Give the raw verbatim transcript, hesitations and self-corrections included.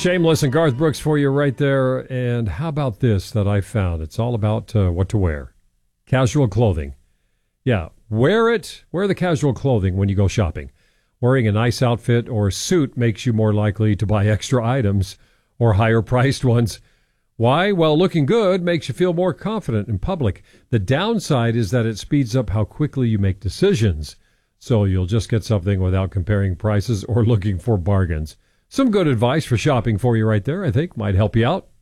Shameless and Garth Brooks for you right there. And how about this that I found? It's all about uh, what to wear. Casual clothing. Yeah, wear it. Wear the casual clothing when you go shopping. Wearing a nice outfit or suit makes you more likely to buy extra items or higher priced ones. Why? Well, looking good makes you feel more confident in public. The downside is that it speeds up how quickly you make decisions. So you'll just get something without comparing prices or looking for bargains. Some good advice for shopping for you right there, I think, might help you out.